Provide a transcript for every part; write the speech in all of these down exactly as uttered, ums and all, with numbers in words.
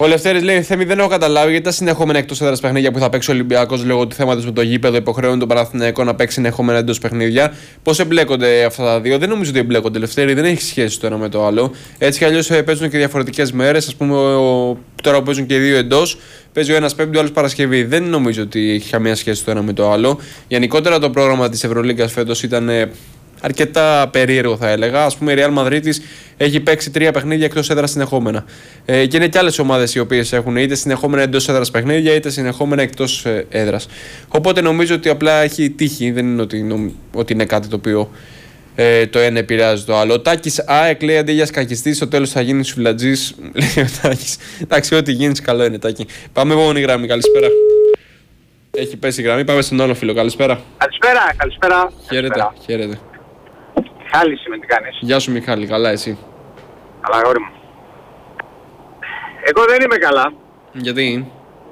Ο Λευτέρης λέει: Θέμη, δεν έχω καταλάβει γιατί τα συνεχόμενα εκτός έδρας παιχνίδια που θα παίξει ο Ολυμπιακός λόγω του θέματος με το γήπεδο υποχρεώνει τον Παναθηναϊκό να παίξει συνεχόμενα εντός παιχνίδια. Πώς εμπλέκονται αυτά τα δύο? Δεν νομίζω ότι εμπλέκονται, Λευτέρη, δεν έχει σχέση το ένα με το άλλο. Έτσι κι αλλιώς παίζουν και διαφορετικές μέρες. Ας πούμε, ο... τώρα που παίζουν και οι δύο εντός, παίζει ο ένας Πέμπτη, ο άλλος Παρασκευή. Δεν νομίζω ότι έχει καμία σχέση το ένα με το άλλο. Γενικότερα το πρόγραμμα της Ευρωλίγκας φέτος ήταν αρκετά περίεργο, θα έλεγα. Ας πούμε, η Real Madrid έχει παίξει τρία παιχνίδια εκτός έδρας συνεχόμενα. Ε, και είναι και άλλες ομάδες οι οποίες έχουν είτε συνεχόμενα εντός έδρας παιχνίδια, είτε συνεχόμενα εκτός έδρας. Οπότε νομίζω ότι απλά έχει τύχη, δεν είναι ότι, νομ, ότι είναι κάτι το οποίο ε, το ένα επηρεάζει το άλλο. Ο Τάκης ΑΕΚ λέει: αντί για σκακιστή, στο τέλος θα γίνει σουβλατζής. Λέει ο Τάκης. Εντάξει, ό,τι γίνει, καλό είναι, Τάκη. Πάμε επόμενη γραμμή. Καλησπέρα. Έχει πέσει η γραμμή. Πάμε στον άλλο φίλο. Καλησπέρα. Καλησπέρα, καλησπέρα. Χαίρετε, χαίρετε. Μιχάλης είμαι, τι κάνεις? Γεια σου Μιχάλη, καλά εσύ? Καλά, αγόρι μου. Εγώ δεν είμαι καλά. Γιατί?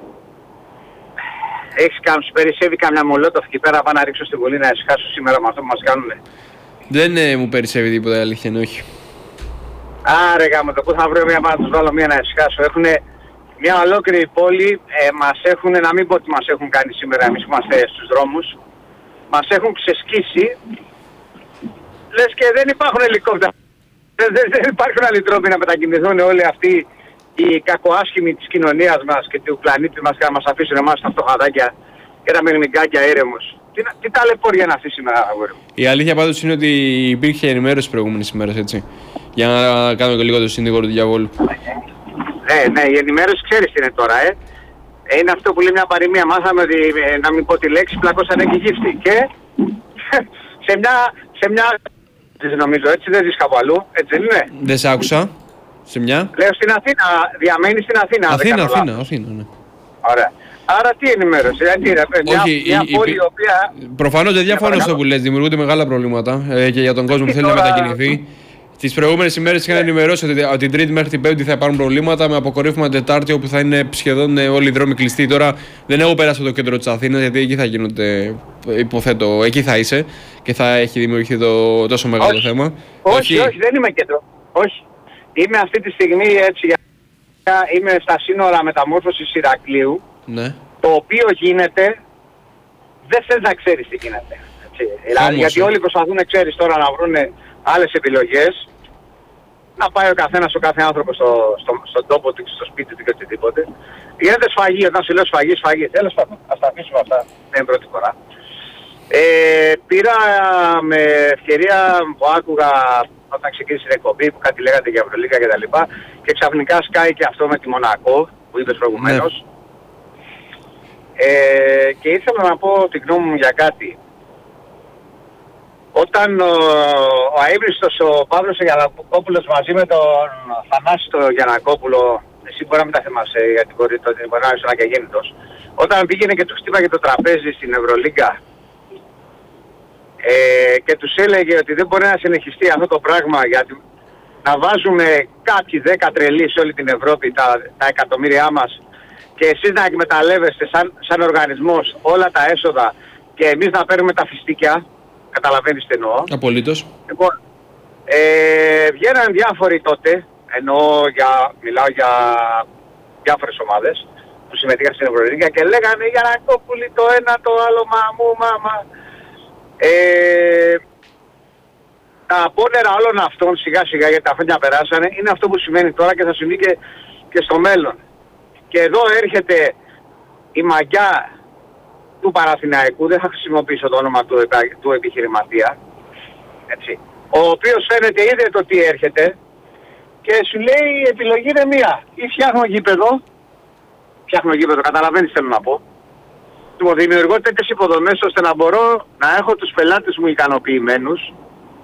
Έχεις κάνει, σου περισσεύει καμιά μολότοφ εκεί πέρα, πάω να ρίξω στην βολή να εσχάσω σήμερα με αυτό που μας κάνουνε. Δεν ε, μου περισσεύει τίποτα, η αλήθεια είναι, όχι. Άρε γάμο το, πού θα βρω μια πάνω να τους βάλω μια να εσχάσω. Έχουνε μια ολόκληρη πόλη, ε, μας έχουν, να μην πω ότι μας έχουν κάνει σήμερα εμείς που είμαστε στους δρόμους, μας έχουν ξεσκίσει. Λες και δεν υπάρχουν ελικόπτερα. Δεν, δεν, δεν υπάρχουν άλλοι τρόποι να μετακινηθούν όλοι αυτοί οι κακοάσχημοι της κοινωνίας μας και του πλανήτη μας και να μας αφήσουν εμάς τα φτωχαδάκια και τα μεγνικάκια ήρεμους. Τι, τι ταλαιπώρια είναι αυτή σήμερα, αγόρι μου. Η αλήθεια πάντως είναι ότι υπήρχε ενημέρωση προηγούμενες ημέρες, έτσι. Για να κάνω και λίγο το σύνδικο του διαβόλου. Ναι, ναι, η ενημέρωση ξέρεις τι είναι τώρα, ε. Είναι αυτό που λέει μια παροιμία. Μάθαμε ότι, ε, να μην πω τη λέξη, πλακώσανε και γύφτη. Και σε μια... Σε μια... νομίζω έτσι, δεν ζεις κάπου αλλού, έτσι δεν είναι? Δεν σ' άκουσα. Σε μια? Λέω στην Αθήνα, διαμένεις στην Αθήνα. Αθήνα, Αθήνα, Αθήνα, ναι. Ωραία. Άρα τι ενημέρωση, γιατί ρε, μια, Όχι, μια η, πόλη η οποία... Προφανώς δεν διαφωνώ στο που λες, δημιουργούνται μεγάλα προβλήματα ε, και για τον κόσμο που θέλει τώρα... να μετακινηθεί. Τις προηγούμενες ημέρες είχαν ενημερώσει ότι από την Τρίτη μέχρι την Πέμπτη θα υπάρχουν προβλήματα, με αποκορύφωμα την Τετάρτη όπου θα είναι σχεδόν όλοι οι δρόμοι κλειστοί. Τώρα δεν έχω περάσει από το κέντρο της Αθήνας γιατί εκεί θα γίνονται, υποθέτω, εκεί θα είσαι και θα έχει δημιουργηθεί το τόσο μεγάλο όχι, θέμα. Όχι, όχι, όχι, δεν είμαι κέντρο. Όχι. Είμαι αυτή τη στιγμή έτσι, είμαι στα σύνορα μεταμόρφωσης Ηρακλείου, ναι. Το οποίο γίνεται, δεν θες να ξέρεις τι γίνεται. Έτσι. Δηλαδή, γιατί όλοι προσπαθούν, ξέρεις, τώρα να βρουν άλλες επιλογές, να πάει ο καθένας, ο κάθε άνθρωπος στο, στο, στον τόπο του, στο σπίτι του και οτιδήποτε. Γίνεται σφαγή, όταν σου λέω σφαγή, σφαγή. Τέλος πάντων, ας τα αφήσουμε αυτά, δεν είναι πρώτη φορά. Ε, πήρα με ευκαιρία που άκουγα όταν ξεκίνησε την εκπομπή που κάτι λέγατε για Ευρωλίγκα και τα λοιπά και ξαφνικά σκάει και αυτό με τη Μονακό που είπες προηγουμένως. Ναι. Ε, και ήθελα να πω την γνώμη μου για κάτι. Όταν ο, ο αείμνηστος ο Παύλος ο Γιαννακόπουλος μαζί με τον Θανάση τον Γιαννακόπουλο, εσύ μπορεί να μην τα θυμάσαι γιατί μπορεί να ήσουν ακαγέννητος, όταν πήγαινε και του χτύπαγε το τραπέζι στην Ευρωλίγκα ε, και τους έλεγε ότι δεν μπορεί να συνεχιστεί αυτό το πράγμα γιατί να βάζουμε κάποιοι δέκα τρελοί σε όλη την Ευρώπη τα, τα εκατομμύρια μας και εσείς να εκμεταλλεύεστε σαν, σαν οργανισμός όλα τα έσοδα και εμείς να παίρνουμε τα φιστίκια. Καταλαβαίνεις τι εννοώ. Απολύτως. Λοιπόν, ε, βγαίναν διάφοροι τότε, εννοώ για, μιλάω για διάφορες ομάδες που συμμετείχαν στην Ευρωλίγκα και λέγανε Γιαννακόπουλοι το ένα το άλλο μαμού μάμα. Ε, τα απόνερα όλων αυτών σιγά σιγά γιατί τα χρόνια περάσανε είναι αυτό που σημαίνει τώρα και θα συμβεί και, και στο μέλλον. Και εδώ έρχεται η μαγιά του Παναθηναϊκού, δεν θα χρησιμοποιήσω το όνομα του, του επιχειρηματία, έτσι, ο οποίος φαίνεται είδε το τι έρχεται και σου λέει η επιλογή είναι μία. Ή φτιάχνω γήπεδο, φτιάχνω γήπεδο, καταλαβαίνεις θέλω να πω, του δημιουργώ τέτοιες υποδομές ώστε να μπορώ να έχω τους πελάτες μου ικανοποιημένους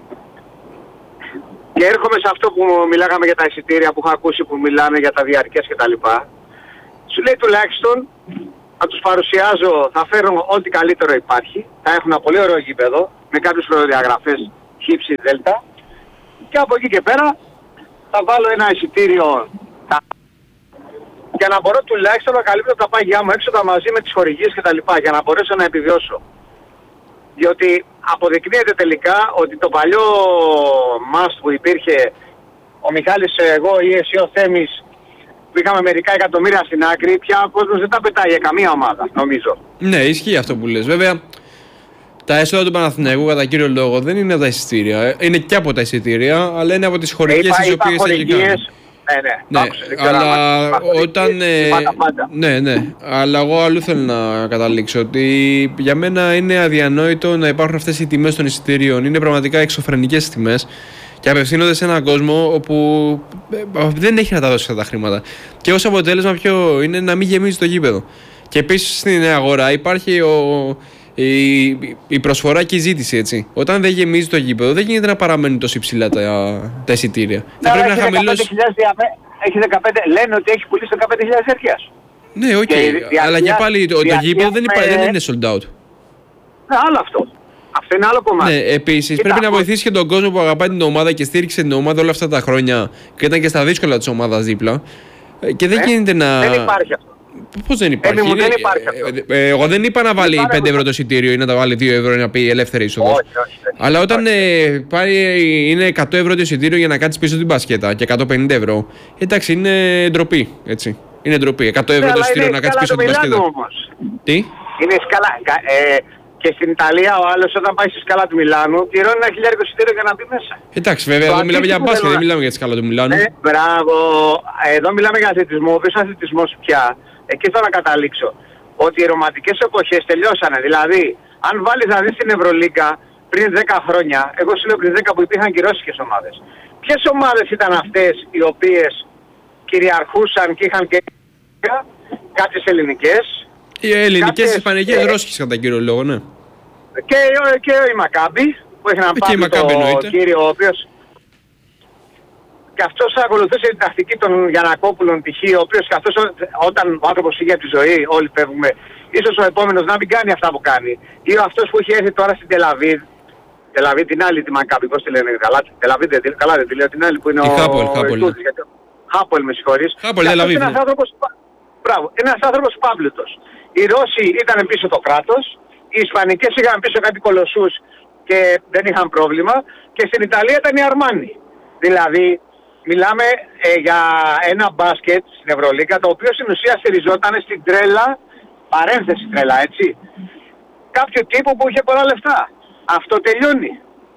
και έρχομαι σε αυτό που μιλάγαμε για τα εισιτήρια που έχω ακούσει που μιλάνε για τα διαρκές κτλ. Σου λέει τουλάχιστον θα τους παρουσιάζω, θα φέρω ό,τι καλύτερο υπάρχει, θα έχουν ένα πολύ ωραίο γήπεδο με κάποιες προδιαγραφές χύψη δέλτα και από εκεί και πέρα θα βάλω ένα εισιτήριο για να μπορώ τουλάχιστον να καλύπτω τα πάγιά μου έξοδα μαζί με τις χορηγίες και τα λοιπά για να μπορέσω να επιβιώσω. Διότι αποδεικνύεται τελικά ότι το παλιό μας που υπήρχε ο Μιχάλης εγώ ή εσύ ο Θέμης που είχαμε μερικά εκατομμύρια στην άκρη, πια ο κόσμος δεν τα πετάει για καμία ομάδα, νομίζω. Ναι, ισχύει αυτό που λες. Βέβαια, τα έσοδα του Παναθηναϊκού κατά κύριο λόγο δεν είναι από τα εισιτήρια. Είναι και από τα εισιτήρια, αλλά είναι από τις χορηγίες τις οποίες έχει κάνει. Ναι, ναι, ναι, αλλά όταν. Ε, ναι, ναι. Αλλά εγώ αλλού θέλω να καταλήξω ότι για μένα είναι αδιανόητο να υπάρχουν αυτές οι τιμές των εισιτήριων. Είναι πραγματικά εξωφρενικές τιμές και απευθύνονται σε έναν κόσμο όπου δεν έχει να τα δώσει αυτά τα χρήματα. Και ως αποτέλεσμα, ποιο είναι να μην γεμίζει το γήπεδο. Και επίσης στην αγορά υπάρχει ο, η, η προσφορά και η ζήτηση. Έτσι. Όταν δεν γεμίζει το γήπεδο, δεν γίνεται να παραμένουν τόσο υψηλά τα, τα εισιτήρια. Ναι, θα πρέπει να χαμηλώσει. Έχει δεκαπέντε, λένε ότι έχει πουλήσει δεκαπέντε χιλιάδες έρκειας. Ναι, οκ. Okay. Αλλά και πάλι το, το γήπεδο δεν, με... δεν είναι sold out. Ναι, άλλο αυτό. Αυτό είναι άλλο κομμάτι. Ναι, επίσης πρέπει να βοηθήσει και τον κόσμο που αγαπάει την ομάδα και στήριξε την ομάδα όλα αυτά τα χρόνια και ήταν και στα δύσκολα της ομάδας δίπλα. Και δεν ναι, γίνεται να. Δεν υπάρχει αυτό. Πώς δεν υπάρχει. Είναι... δεν υπάρχει αυτό. Ε, ε, εγώ δεν είπα να βάλει πέντε ευρώ το εισιτήριο ή να τα βάλει δύο ευρώ να πει ελεύθερη είσοδος. Όχι, όχι, όχι. Αλλά όταν ε, πάει, είναι εκατό ευρώ το εισιτήριο για να κάτσεις πίσω την μπασκέτα και εκατόν πενήντα ευρώ, εντάξει, είναι ντροπή. Έτσι. Είναι ντροπή. εκατό ευρώ το εισιτήριο να κάτσεις πίσω την μπασκέτα. Τι? Είναι σκάλα. Ε, και στην Ιταλία ο άλλος όταν πάει στη σκάλα του Μιλάνου πληρώνει ένα χιλιάρικο εισιτήριο για να μπει μέσα. Εντάξει, βέβαια, εδώ μιλάμε για μπάσκετ, δεν μιλάμε για τη σκάλα του Μιλάνου. Ναι, μπράβο. Εδώ μιλάμε για αθλητισμό. Ο οποίος αθλητισμός πια, εκεί θέλω να καταλήξω, ότι οι ρομαντικές εποχές τελειώσανε. Δηλαδή, αν βάλεις να δεις την Ευρωλίγκα πριν δέκα χρόνια, εγώ σου λέω πριν δέκα που υπήρχαν και ρώσικες ομάδες. Ποιες ομάδες ήταν αυτές οι οποίες κυριαρχούσαν και είχαν και κάποιες ελληνικές? Οι ελληνικές, ισπανικές, ε, ρώσικες κατά κύριο λόγο, ναι. Και, και η Μακάμπι, που έχει έναν Παύλο το κύριο, ο οποίος και αυτός ακολουθούσε την τακτική των Γιαννακόπουλων π.χ., ο οποίος και αυτός όταν ο άνθρωπος φύγει από τη ζωή, όλοι φεύγουμε, ίσως ο επόμενος να μην κάνει αυτά που κάνει. Ή αυτός που έχει έρθει τώρα στην Τελαβίδ, Τελαβίδ την άλλη τη Μακάμπι, πώς τη λένε, καλά, Τελαβίδ, καλά δεν τη λέω, την άλλη που είναι η ο... Χάπολ, Χάπολ, ναι. Χάπολ, με συγχωρείς. Χάπολ, Τελαβίδ. Είναι ένας άνθρωπος, μπράβο, ένας άνθρωπος πάμπλουτος. Οι Ρώσοι ήταν πίσω το κράτος, οι Ισπανικές είχαν πίσω κάτι κολοσσούς και δεν είχαν πρόβλημα και στην Ιταλία ήταν η Αρμάνι. Δηλαδή, μιλάμε ε, για ένα μπάσκετ στην Ευρωλίγκα το οποίο στην ουσία στηριζόταν στην τρέλα, παρένθεση τρέλα, έτσι, κάποιο τύπο που είχε πολλά λεφτά. Αυτό τελειώνει.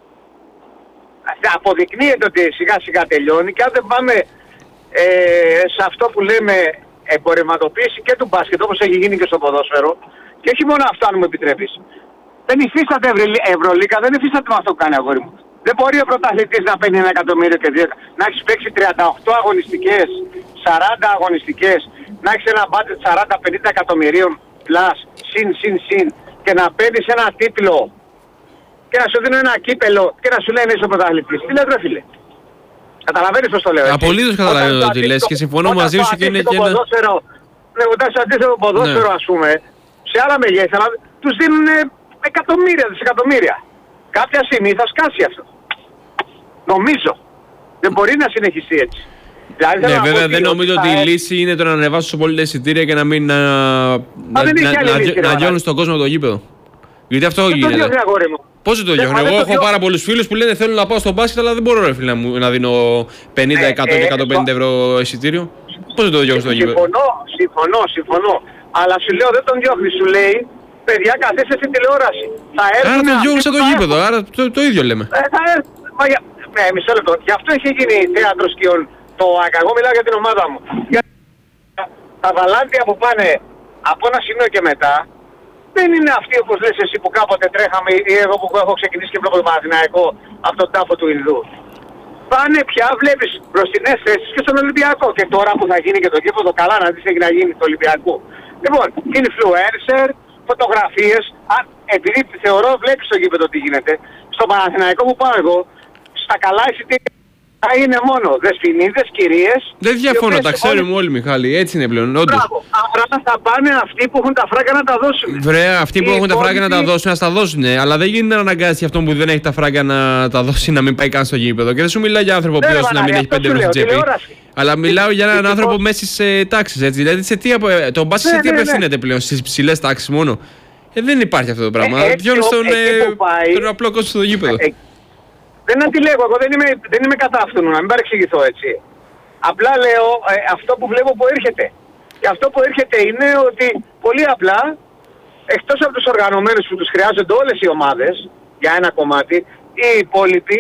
Αποδεικνύεται ότι σιγά σιγά τελειώνει και αν δεν πάμε ε, σε αυτό που λέμε εμπορευματοποίηση και του μπάσκετ όπως έχει γίνει και στο ποδόσφαιρο, και όχι μόνο αυτό αν μου επιτρέπεις. Δεν υφίσταται Ευρωλίγκα, δεν υφίσταται με αυτό που κάνει, αγόρι μου. Δεν μπορεί ο πρωταθλητής να παίρνει ένα εκατομμύριο και δύο, να έχεις παίξει τριάντα οκτώ αγωνιστικές, σαράντα αγωνιστικές, να έχεις ένα μπάτζετ σαράντα πενήντα εκατομμυρίων πλάς, συν, συν, συν, και να παίρνεις ένα τίτλο και να σου δίνει ένα κύπελο και να σου λένε είσαι ο πρωταθλητής. Τι λες, ρε φίλε? Καταλαβαίνεις πώς το λέω, έτσι? Απολύτως καταλαβαίνω ότι λες και συμφωνώ μαζί σου και είναι και ένα... Λέγοντας στο αντίθετο ποδόσφαιρο, ναι, ας πούμε, σε άλλα μεγέθη, αλλά τους δίνουν εκατομμύρια, δισεκατομμύρια. Κάποια στιγμή θα σκάσει αυτό. Νομίζω. Δεν μπορεί να συνεχιστεί έτσι. Δηλαδή, ναι, βέβαια δεν νομίζω ότι η λύση είναι το να ανεβάσουν τόσο πολύ τα εισιτήρια και να μην να, να, να, να διώνουν στον κόσμο το γήπεδο. Γιατί αυτό δεν γίνεται. Πώς δεν το διώχνω? Εγώ έχω πάρα πολλούς φίλους που λένε θέλω να πάω στο μπάσκετ, αλλά δεν μπορώ, ρε φίλε, να δίνω πενήντα, εκατό και εκατόν πενήντα ευρώ εισιτήριο. Πώς δεν το διώχνω στο γήπεδο? Συμφωνώ, συμφωνώ, συμφωνώ. Αλλά σου λέω δεν τον διώχνει, σου λέει παιδιά καθίστε στην τηλεόραση. Θα έρθουν. Άρα τον διώχνει στο γήπεδο, άρα το, το ίδιο λέμε. Ε, θα έρθουν. Μα για... Ναι, μισό λεπτό. Γι' αυτό έχει γίνει θέατρο σκιών το ΆΚΑ. Εγώ μιλάω για την ομάδα μου. Για... Τα βαλάντια που πάνε από ένα σημείο και μετά δεν είναι αυτοί όπως λες εσύ που κάποτε τρέχαμε ή εγώ που έχω ξεκινήσει και βλέπω το Παναθηναϊκό από τον τάφο του Ινδού. Πάνε πια, βλέπεις μπροστινές θέσεις και στον Ολυμπιακό. Και τώρα που θα γίνει και το γήπεδο, καλά να δεις τι έχει να γίνει το Ολυμπιακό. Λοιπόν, influencer, φωτογραφίες, αν, επειδή θεωρώ, βλέπεις στο γήπεδο τι γίνεται. Στο Παναθηναϊκό που πάω εγώ, στα καλά εισιτήρια είναι μόνο δεσποινίδες, κυρίες. Δεν διαφωνώ, τα ξέρουμε όλοι, Μιχάλη, έτσι είναι πλέον, όντως. Μπράβο, άρα θα πάνε αυτοί που έχουν τα φράγκα να τα δώσουν. Βρέα, αυτοί που έχουν τα φράγκα να τα δώσουν, να τα δώσουν. Αλλά δεν γίνεται να αναγκάσει αυτόν που δεν έχει τα φράγκα να τα δώσει να μην πάει καν στο γήπεδο. Και δεν σου μιλάω για άνθρωπο που να μην έχει πέντε ευρώ στην τσέπη. Αλλά μιλάω για έναν άνθρωπο μέση τάξη, έτσι. Δηλαδή, σε τι, το μπάσκετ σε τι απευθύνεται πλέον, στις ψηλές τάξεις μόνο. Ε, δεν υπάρχει αυτό το πράγμα. Διώνει τον απλό κόσμο στο γήπεδο. Δεν αντιλέγω, εγώ δεν είμαι, δεν είμαι κατά αυτού, να μην παρεξηγηθώ, έτσι. Απλά λέω ε, αυτό που βλέπω που έρχεται. Και αυτό που έρχεται είναι ότι πολύ απλά, εκτός από τους οργανωμένους που τους χρειάζονται όλες οι ομάδες για ένα κομμάτι, οι υπόλοιποι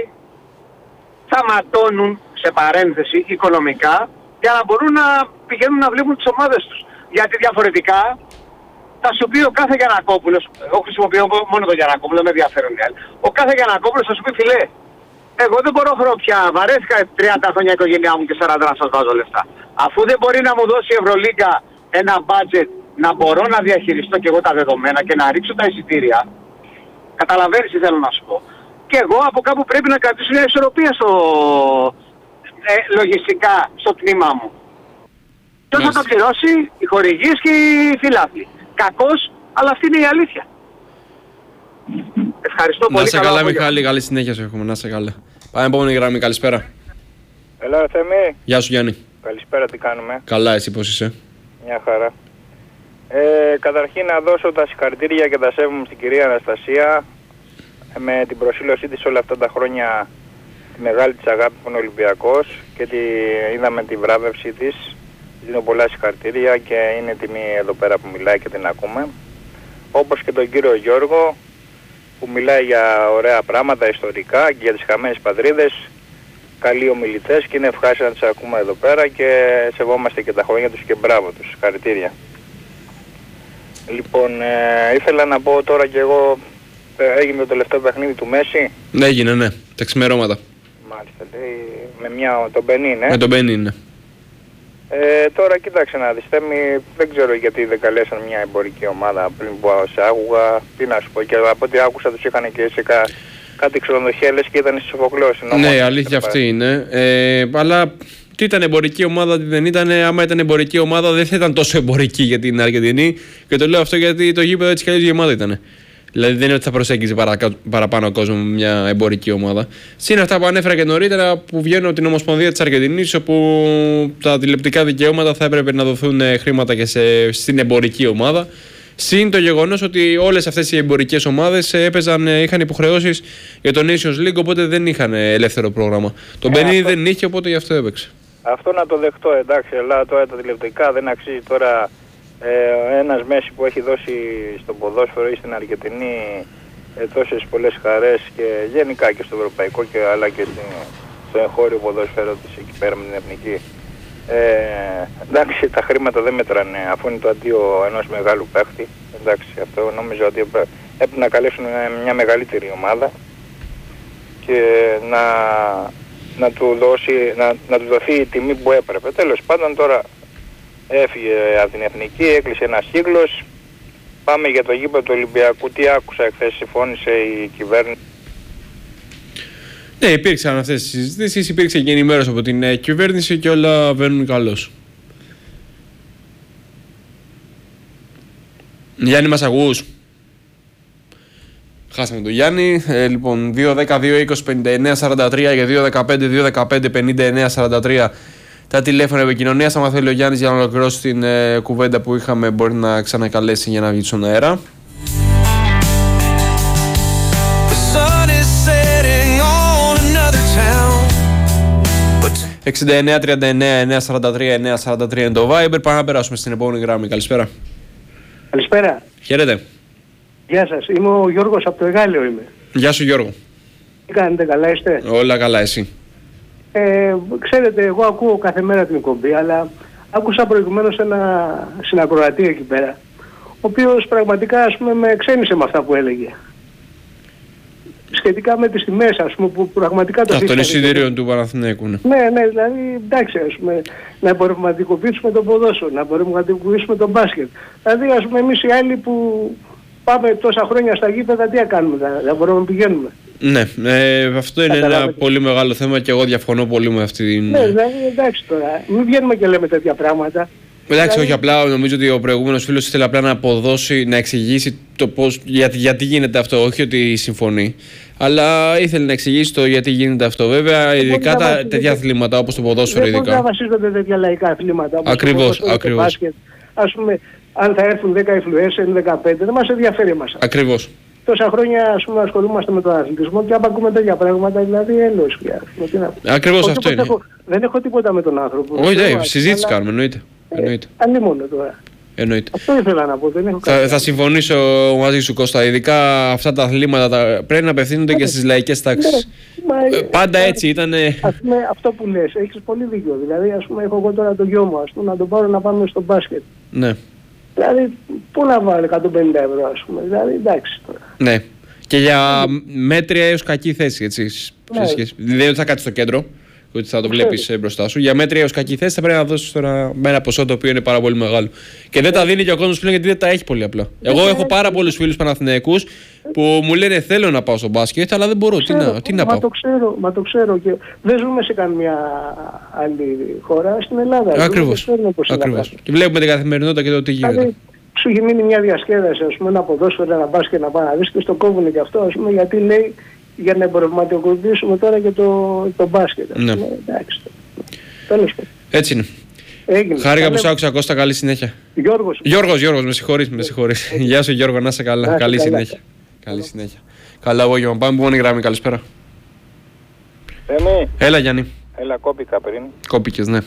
θα ματώνουν, σε παρένθεση, οικονομικά, για να μπορούν να πηγαίνουν να βλέπουν τις ομάδες τους. Γιατί διαφορετικά θα σου πει ο κάθε Γιαννακόπουλος, εγώ χρησιμοποιώ μόνο τον Γιαννακόπουλο, δεν με ενδιαφέρουν οι άλλοι. Ο κάθε Γιαννακόπουλος θα σου πει, φιλέ, εγώ δεν μπορώ χρόνο πια, βαρέθηκα τριάντα χρόνια η οικογένειά μου και σαράντα να σας βάζω λεφτά. Αφού δεν μπορεί να μου δώσει η Ευρωλίγκα ένα budget να μπορώ να διαχειριστώ και εγώ τα δεδομένα και να ρίξω τα εισιτήρια, καταλαβαίνεις τι θέλω να σου πω. Και εγώ από κάπου πρέπει να κρατήσω μια ισορροπία στο, ε, λογιστικά στο τμήμα μου. Ποιος θα το πληρώσει? Οι χορηγείς και οι φιλάθλοι. Κακός, αλλά αυτή είναι η αλήθεια. Ευχαριστώ πολύ. Να σε καλά, Μιχάλη, καλή συνέχεια σου έχουμε. Να σε καλά. Πάμε επόμενη γραμμή, καλησπέρα. Έλα, Θέμη. Γεια σου, Γιάννη. Καλησπέρα, τι κάνουμε? Καλά, εσύ πώς είσαι? Μια χαρά. Ε, καταρχήν να δώσω τα συγχαρητήρια και τα σέβομαι στην κυρία Αναστασία με την προσήλωσή της όλα αυτά τα χρόνια, τη μεγάλη της αγάπη που είναι ο Ολυμπιακός και τη, είδαμε τη βράβευσή της. Δίνω πολλά συγχαρητήρια και είναι τιμή εδώ πέρα που μιλάει και την ακούμε. Όπως και τον κύριο Γιώργο που μιλάει για ωραία πράγματα ιστορικά και για τις χαμένες πατρίδες. Καλοί ομιλητές και είναι ευχάριστο να τους ακούμε εδώ πέρα και σεβόμαστε και τα χρόνια τους και μπράβο τους. Συγχαρητήρια. Λοιπόν, ε, ήθελα να πω τώρα και εγώ, ε, έγινε το τελευταίο παιχνίδι του Μέση. Ναι, έγινε, ναι. Τα ξημερώματα. Μάλιστα, λέει, με μια, τον Μπενίν, ναι. Με τον Μπενίν, ναι. Ε, τώρα κοίταξε να δεις, Θέμη, δεν ξέρω γιατί δεν καλέσαν μια εμπορική ομάδα πριν που σε άκουγα. Τι να σου πω, και από ό,τι άκουσα τους είχαν και σε κα, κάτι ξενοδοχεία και ήταν στις Σοφοκλώσεις. Ναι, η αλήθεια αυτή είναι. Ε, αλλά τι ήταν εμπορική ομάδα, τι δεν ήταν. Άμα ήταν εμπορική ομάδα, δεν θα ήταν τόσο εμπορική για την Αργεντινή. Και το λέω αυτό γιατί το γήπεδο έτσι κι αλλιώς γεμάτο ήταν. Δηλαδή δεν είναι ότι θα προσέγγιζε παρακα... παραπάνω κόσμο με μια εμπορική ομάδα. Συν αυτά που ανέφερα και νωρίτερα που βγαίνουν από την Ομοσπονδία της Αργεντινής, όπου τα τηλεπτικά δικαιώματα θα έπρεπε να δοθούν χρήματα και σε... στην εμπορική ομάδα. Συν το γεγονός ότι όλες αυτές οι εμπορικές ομάδες έπαιζαν, είχαν υποχρεώσεις για το Nations League, οπότε δεν είχαν ελεύθερο πρόγραμμα. Το ε, Μπενίνι αυτό... δεν είχε, οπότε γι' αυτό έπαιξε. Αυτό να το δεχτώ, εντάξει, αλλά τώρα τα τηλεπτικά δεν αξίζει τώρα. Ε, ένας Μέση που έχει δώσει στον ποδόσφαιρο ή στην Αργεντινή ε, τόσες πολλές χαρές και γενικά και στο ευρωπαϊκό και, αλλά και στην, στο εγχώριο ποδόσφαιρο της εκεί πέρα με την εθνική. Ε, εντάξει, τα χρήματα δεν μετράνε αφού είναι το αντίο ενός μεγάλου παίχτη. Εντάξει, αυτό νομίζω ότι έπρεπε να καλέσουν μια μεγαλύτερη ομάδα και να, να, του δώσει, να, να του δοθεί η τιμή που έπρεπε. Τέλος πάντων τώρα έφυγε από την εθνική, έκλεισε ένας κύκλος. Πάμε για το γήπεδο του Ολυμπιακού. Τι άκουσα εχθές, συμφώνησε η κυβέρνηση? Ναι, υπήρξαν αυτές τις συζητήσεις, υπήρξε και ενημέρωση από την ε, κυβέρνηση και όλα βαίνουν καλώς. Γιάννη, μας ακούς? Χάσαμε τον Γιάννη. Ε, λοιπόν, δύο δέκα δύο είκοσι πενήντα εννέα σαράντα τρία και δύο δεκαπέντε δύο δεκαπέντε πενήντα εννέα σαράντα τρία τα τηλέφωνα επικοινωνίας. Αν θέλει ο Γιάννης για να ολοκληρώσει την ε, κουβέντα που είχαμε, μπορεί να ξανακαλέσει για να βγει στον αέρα. εξήντα εννέα τριάντα εννέα εννιακόσια σαράντα τρία εννιακόσια σαράντα τρία είναι το Viber. Πάμε να περάσουμε στην επόμενη γραμμή. Καλησπέρα. Καλησπέρα. Χαίρετε. Γεια σας. Είμαι ο Γιώργος από το Εγάλεο είμαι. Γεια σου, Γιώργο. Τι κάνετε, καλά είστε? Όλα καλά, εσύ? Ε, ξέρετε, εγώ ακούω κάθε μέρα την εκπομπή, αλλά άκουσα προηγουμένως ένα συνακροατή εκεί πέρα, ο οποίος πραγματικά, ας πούμε, με ξένησε με αυτά που έλεγε. Σχετικά με τις τιμές, ας πούμε, που πραγματικά το... Αυτό είναι εισιτήριο του Παναθηναϊκού, ναι. Ναι, ναι, δηλαδή, εντάξει, ας πούμε, να εμπορευματικοποιήσουμε το ποδόσφαιρο, να εμπορευματικοποιήσουμε το μπάσκετ. Δηλαδή, ας πούμε, εμείς οι άλλοι που πάμε τόσα χρόνια στα γήπεδα, τι να κάνουμε, δεν μπορούμε να πηγαίνουμε. Ναι, ε, αυτό είναι ένα πολύ μεγάλο θέμα και εγώ διαφωνώ πολύ με αυτή την... Ναι, δηλαδή, εντάξει τώρα, μην βγαίνουμε και λέμε τέτοια πράγματα. Εντάξει, δηλαδή... όχι απλά, νομίζω ότι ο προηγούμενος φίλος ήθελε απλά να αποδώσει, να εξηγήσει το πώς, γιατί, γιατί γίνεται αυτό, όχι ότι συμφωνεί. Αλλά ήθελε να εξηγήσει το γιατί γίνεται αυτό. Βέβαια, ειδικά τα βασίζονται... τέτοια αθλήματα όπως το ποδόσφαιρο, δεν ειδικά. Δεν βασίζονται τέτοια λαϊκά αθλήματα όπως ακριβώς, το ακριβώς. Το μπάσκετ. Ας πούμε, αν θα έρθουν δέκα influencers ή δεκαπέντε, δεν μας ενδιαφέρει εμάς. Ακριβώς. τόσα χρόνια ας πούμε, ασχολούμαστε με τον αθλητισμό και άμα ακούμε τέτοια πράγματα, δηλαδή έλεος πια. Ακριβώς αυτό είναι. Έχω, δεν έχω τίποτα με τον άνθρωπο. Όχι, ναι, συζήτηση αλλά... κάνουμε, εννοείται. εννοείται. Ε, Αλλήμον τώρα. Εννοείται. Αυτό ήθελα να πω. Δεν έχω θα, θα συμφωνήσω μαζί σου, Κώστα. Ειδικά αυτά τα αθλήματα τα, πρέπει να απευθύνονται και στις λαϊκές τάξεις. Ναι, ε, πάντα έτσι ήταν. Ας πούμε, αυτό που λες, έχεις πολύ δίκιο. Δηλαδή, ας πούμε, έχω εγώ τώρα το γιο μου, ας πούμε, να τον πάρω να πάμε στο μπάσκετ. Ναι. Δηλαδή, πού να βάλω εκατόν πενήντα ευρώ, ας πούμε. Δηλαδή, εντάξει τώρα. Ναι. Και για μέτρια έως κακή θέση, έτσι. Ναι. Δεν είναι ότι θα κάτσεις στο κέντρο, ότι θα το βλέπεις μπροστά σου. Για μέτρια έως κακή θέση θα πρέπει να δώσεις τώρα με ένα ποσό το οποίο είναι πάρα πολύ μεγάλο. Και δεν τα δίνει και ο κόσμος πλέον γιατί δεν τα έχει πολύ απλά. Εγώ έχω πάρα πολλούς φίλους Παναθηναϊκούς που μου λένε θέλω να πάω στο μπάσκετ, αλλά δεν μπορώ. Τι να, τι να μα πάω. Το ξέρω, μα το ξέρω και δεν ζούμε σε καμία άλλη χώρα, στην Ελλάδα. Ακριβώς. Ακριβώς. Και βλέπουμε την καθημερινότητα και το τι γίνεται. Δηλαδή, σου έχει μείνει μια διασκέδαση, ας πούμε, ένα ποδόσφαιρο, ένα μπάσκετ να πάει να δεις και στο κόβουνε και αυτό, ας πούμε, γιατί λέει για να εμπορευματικοποιήσουμε τώρα και το, το μπάσκετ. Ναι. Εντάξει. Τέλος πάντων. Έτσι είναι. Έγινε. Χάρηκα που σ' άκουσα, Κώστα, καλή συνέχεια. Γιώργος. Γιώργος, Γιώργος, με συγχωρείς, με συγχωρείς. Γεια σου Γιώργο, να είσαι καλά. Να, καλή καλά. συνέχεια. Καλή συνέχεια. Καλά απόγευμα. Πάμε που μόνη γράμμη, καλησπέρα. Θέμη. Έλα Γιάννη. Έλα, κόπηκα πριν. Κόπηκες, ναι.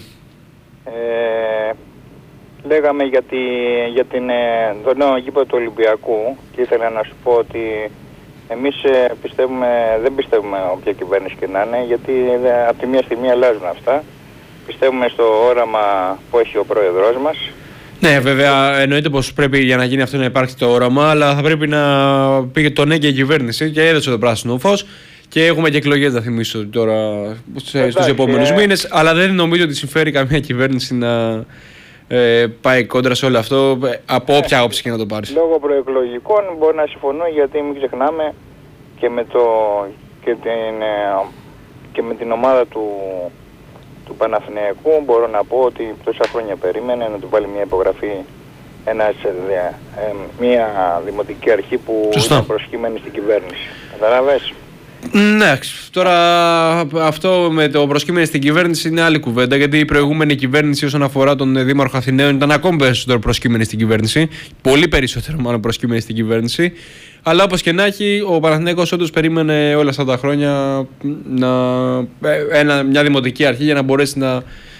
Ε, λέγαμε για, τη, για την, το νέο γήπεδο του Ολυμπιακού και ήθελα να σου πω ότι εμείς ε, πιστεύουμε, δεν πιστεύουμε όποια κυβέρνηση και να είναι, γιατί ε, από τη μία στιγμή αλλάζουν αυτά. Πιστεύουμε στο όραμα που έχει ο πρόεδρός μας. Ναι, βέβαια εννοείται πως πρέπει για να γίνει αυτό να υπάρχει το όραμα, αλλά θα πρέπει να πήγε το ναι και η κυβέρνηση και έδωσε το πράσινο φως. Και έχουμε και εκλογές, να θυμίσω τώρα, στους επόμενους ε... μήνες, αλλά δεν νομίζω ότι συμφέρει καμία κυβέρνηση να ε, πάει κόντρα σε όλο αυτό, από όποια άποψη και να το πάρεις. Λόγω προεκλογικών μπορεί να συμφωνώ, γιατί μην ξεχνάμε και με, το, και την, και με την ομάδα του, του Παναθηναϊκού μπορώ να πω ότι τόσα χρόνια περίμενε να του βάλει μια υπογραφή ένας, ε, ε, μια δημοτική αρχή που Σωστά. ήταν προσχήμενη στην κυβέρνηση. Καταλαβες. Ναι, τώρα αυτό με το προσκύμενο στην κυβέρνηση είναι άλλη κουβέντα, γιατί η προηγούμενη κυβέρνηση όσον αφορά τον Δήμαρχο Αθηναίων ήταν ακόμη περισσότερο προσκύμενη στην κυβέρνηση, πολύ περισσότερο μάλλον προσκύμενη στην κυβέρνηση, αλλά όπως και να έχει ο Παναθηναϊκός όντως περίμενε όλα αυτά τα χρόνια να, ένα, μια δημοτική αρχή για να μπορέσει να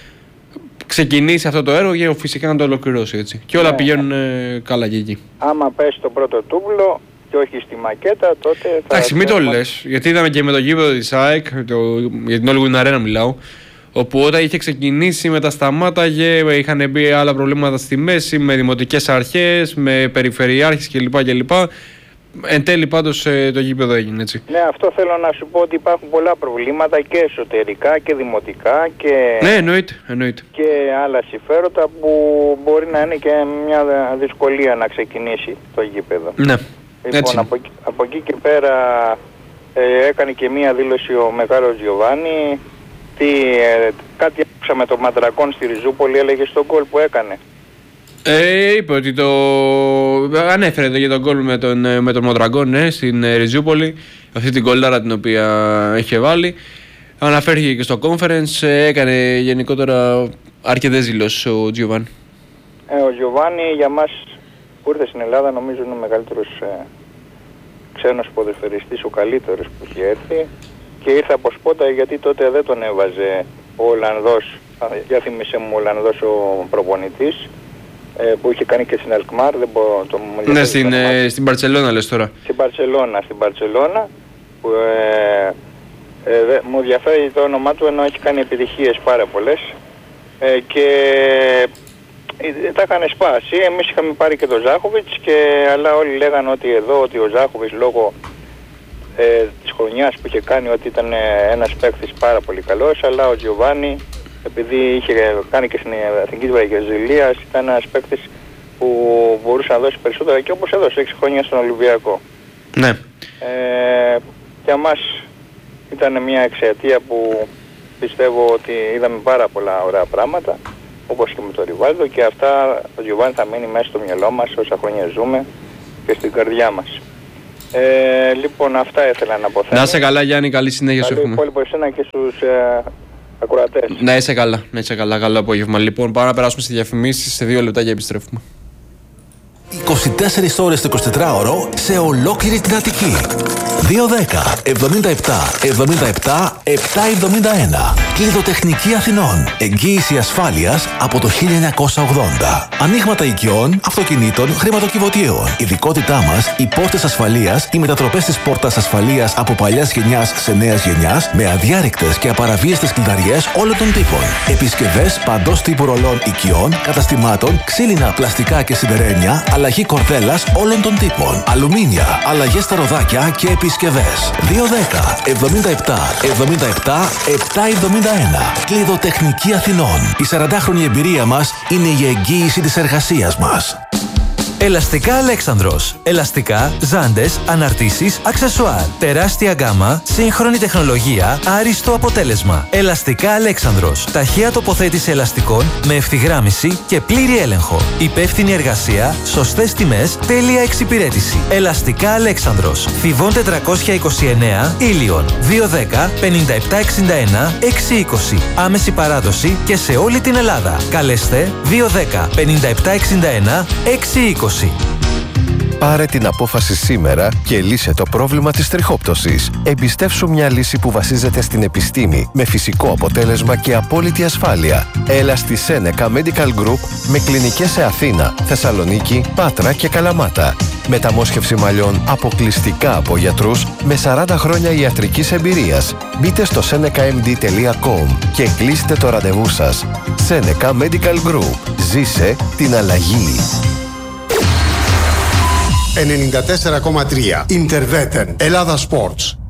ξεκινήσει αυτό το έργο και φυσικά να το ολοκληρώσει, έτσι. Και όλα ναι. πηγαίνουν ε, καλά και εκεί. Άμα πέσει το πρώτο τούμπλο και όχι στη μακέτα, τότε θα... Εντάξει, μην το λες, γιατί είδαμε και με το γήπεδο της ΑΕΚ, το, για την Hollywood Arena μιλάω, όπου όταν είχε ξεκινήσει μετά σταμάταγε, είχαν μπει άλλα προβλήματα στη μέση, με δημοτικές αρχές, με περιφερειάρχες κλπ. κλπ. Εν τέλει πάντως το γήπεδο έγινε, έτσι. Ναι, αυτό θέλω να σου πω, ότι υπάρχουν πολλά προβλήματα και εσωτερικά και δημοτικά και... Ναι, εννοείται, εννοείται. Και άλλα συμφέροντα που μπορεί να είναι και μια δυσκολία να ξεκινήσει το γήπεδο. Ναι. Λοιπόν, από, από εκεί και πέρα ε, έκανε και μία δήλωση ο μεγάλος Γιωβάνι. Τι, ε, κάτι άκουσα με τον Μαντρακόν στη Ριζούπολη, έλεγε στον γκολ που έκανε. Ε, είπε ότι το... Ανέφερε για τον γκολ με τον, με τον Μοντραγκόν, ναι, στην Ριζούπολη, αυτή την γκολάρα την οποία είχε βάλει. Αναφέρθηκε και στο conference, έκανε γενικότερα αρκετές δηλώσεις ο Γιωβάνι. Ε, ο Γιωβάνι για μας που ήρθε στην Ελλάδα νομίζω είναι ο μεγαλύτερος ε, ξένος ποδοσφαιριστής, ο καλύτερος που έχει έρθει, και ήρθε από σπότα γιατί τότε δεν τον έβαζε ο Ολλανδός, για θύμισε μου ο Ολλανδός ο προπονητής, ε, που είχε κάνει και στην Αλκμάρ, δεν μπορώ το μου Ναι, στην, ε, στην Μπαρτσελώνα λες τώρα. Στην Μπαρτσελώνα, στην Μπαρτσελώνα, που ε, ε, δε, μου ενδιαφέρει το όνομά του ενώ έχει κάνει επιτυχίες πάρα πολλές, ε, και τα είχαν σπάσει. Εμείς είχαμε πάρει και τον Ζάχοβιτς, και, αλλά όλοι λέγανε ότι εδώ ότι ο Ζάχοβιτς λόγω ε, της χρονιάς που είχε κάνει ότι ήταν ε, ένας παίκτης πάρα πολύ καλός, αλλά ο Γιωβάνι επειδή είχε κάνει και στην Εθνική Βραζιλίας ήταν ένας παίκτης που μπορούσε να δώσει περισσότερα, και όπως έδωσε έξι χρόνια στον Ολυμπιακό. Ναι. Ε, για μας ήταν μια εξαιτία που πιστεύω ότι είδαμε πάρα πολλά ωραία πράγματα, όπως και με το Ριβάλντο, και αυτά ο Γιωβάνι θα μείνει μέσα στο μυαλό μας όσα χρόνια ζούμε και στην καρδιά μας. Ε, λοιπόν, αυτά ήθελα να πω. Να είσαι καλά Γιάννη, καλή συνέχεια σου έχουμε. Καλή υπόλοιπο εσένα και στους ε, ακροατές. Να είσαι καλά, να είσαι καλά, καλό απόγευμα. Λοιπόν, πάμε να περάσουμε στις διαφημίσεις, σε δύο λεπτά και επιστρέφουμε. είκοσι τέσσερις ώρες το εικοσιτετράωρο σε ολόκληρη την Αττική. δύο δέκα εβδομήντα επτά εβδομήντα επτά επτακόσια εβδομήντα ένα. Κλειδοτεχνική Αθηνών. Εγγύηση ασφάλειας από το χίλια εννιακόσια ογδόντα. Ανοίγματα οικειών, αυτοκινήτων, χρηματοκιβωτίων. Ειδικότητά μας, οι πόρτες ασφαλείας, οι μετατροπές της πόρτας ασφαλείας από παλιάς γενιάς σε νέας γενιάς, με αδιάρρηκτες και απαραβίαστες κλειδαριές όλων των τύπων. Επισκευές παντός τύπου ρολών οικειών, καταστημάτων, ξύλινα, πλαστικά και σιδερένια, αλλαγή κορδέλας όλων των τύπων. Αλουμίνια, αλλαγές στα ροδάκια και επισκευές. δύο δέκα εβδομήντα επτά εβδομήντα επτά επτακόσια εβδομήντα ένα. Κλειδοτεχνική Αθηνών. Η σαραντάχρονη εμπειρία μας είναι η εγγύηση της εργασίας μας. Ελαστικά Αλέξανδρος. Ελαστικά, ζάντες, αναρτήσεις, αξεσουάρ. Τεράστια γκάμα, σύγχρονη τεχνολογία, άριστο αποτέλεσμα. Ελαστικά Αλέξανδρος. Ταχεία τοποθέτηση ελαστικών με ευθυγράμμιση και πλήρη έλεγχο. Υπεύθυνη εργασία, σωστές τιμές, τέλεια εξυπηρέτηση. Ελαστικά Αλέξανδρος. Θηβών τετρακόσια είκοσι εννέα, Ήλιον. δύο δέκα πενήντα επτά εξήντα ένα έξι είκοσι. Άμεση παράδοση και σε όλη την Ελλάδα. Καλέστε δύο δέκα πενήντα επτά εξήντα ένα έξι είκοσι. Πάρε την απόφαση σήμερα και λύσε το πρόβλημα της τριχόπτωσης. Εμπιστεύσου μια λύση που βασίζεται στην επιστήμη, με φυσικό αποτέλεσμα και απόλυτη ασφάλεια. Έλα στη Seneca Medical Group με κλινικές σε Αθήνα, Θεσσαλονίκη, Πάτρα και Καλαμάτα. Μεταμόσχευση μαλλιών αποκλειστικά από γιατρούς με σαράντα χρόνια ιατρικής εμπειρίας. Μπείτε στο seneca m d τελεία com και κλείστε το ραντεβού σας. Seneca Medical Group. Ζήσε την αλλαγή. ενενήντα τέσσερα κόμμα τρία Interveten Ελλάδα Sports.